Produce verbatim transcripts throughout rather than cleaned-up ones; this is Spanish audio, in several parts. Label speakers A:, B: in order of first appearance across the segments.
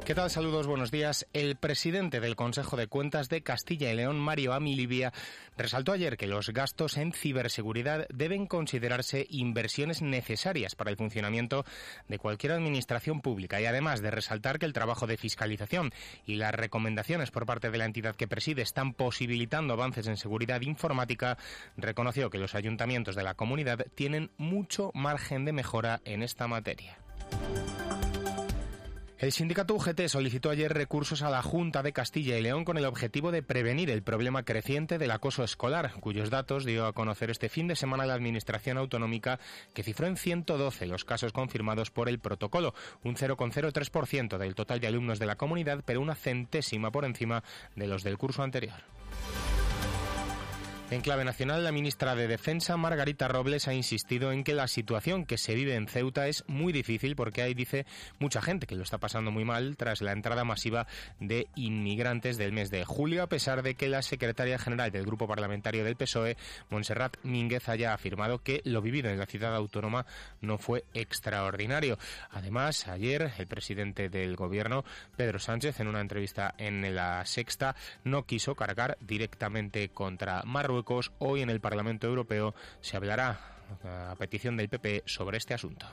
A: ¿Qué tal? Saludos, buenos días. El presidente del Consejo de Cuentas de Castilla y León, Mario Amilibia, resaltó ayer que los gastos en ciberseguridad deben considerarse inversiones necesarias para el funcionamiento de cualquier administración pública y además de resaltar que el trabajo de fiscalización y las recomendaciones por parte de la entidad que preside están posibilitando avances en seguridad informática, reconoció que los ayuntamientos de la comunidad tienen mucho margen de mejora en esta materia. El sindicato U G T solicitó ayer recursos a la Junta de Castilla y León con el objetivo de prevenir el problema creciente del acoso escolar, cuyos datos dio a conocer este fin de semana la Administración Autonómica, que cifró en ciento doce los casos confirmados por el protocolo, un cero coma cero tres por ciento del total de alumnos de la comunidad, pero una centésima por encima de los del curso anterior. En clave nacional, la ministra de Defensa, Margarita Robles, ha insistido en que la situación que se vive en Ceuta es muy difícil porque hay, dice, mucha gente que lo está pasando muy mal tras la entrada masiva de inmigrantes del mes de julio, a pesar de que la secretaria general del Grupo Parlamentario del P S O E, Montserrat Mínguez, haya afirmado que lo vivido en la ciudad autónoma no fue extraordinario. Además, ayer, el presidente del Gobierno, Pedro Sánchez, en una entrevista en La Sexta, no quiso cargar directamente contra Marruecos. Hoy en el Parlamento Europeo se hablará, a petición del P P, sobre este asunto.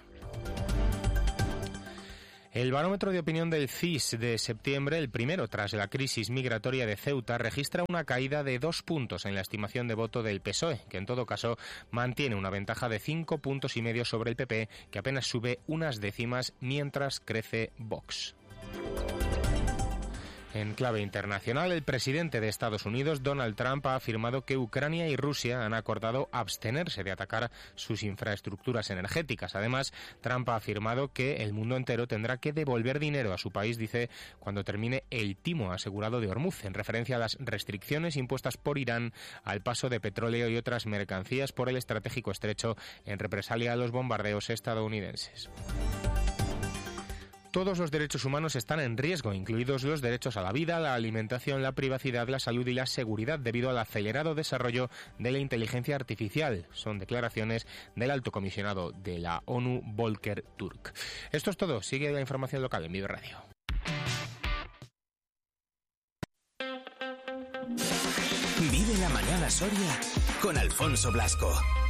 A: El barómetro de opinión del C I S de septiembre, el primero tras la crisis migratoria de Ceuta, registra una caída de dos puntos en la estimación de voto del P S O E, que en todo caso mantiene una ventaja de cinco puntos y medio sobre el P P, que apenas sube unas décimas mientras crece Vox. En clave internacional, el presidente de Estados Unidos, Donald Trump, ha afirmado que Ucrania y Rusia han acordado abstenerse de atacar sus infraestructuras energéticas. Además, Trump ha afirmado que el mundo entero tendrá que devolver dinero a su país, dice, cuando termine el timo asegurado de Hormuz, en referencia a las restricciones impuestas por Irán al paso de petróleo y otras mercancías por el estratégico estrecho en represalia a los bombardeos estadounidenses. Todos los derechos humanos están en riesgo, incluidos los derechos a la vida, la alimentación, la privacidad, la salud y la seguridad debido al acelerado desarrollo de la inteligencia artificial. Son declaraciones del alto comisionado de la ONU, Volker Turk. Esto es todo. Sigue la información local en Vive Radio.
B: Vive la mañana Soria con Alfonso Blasco.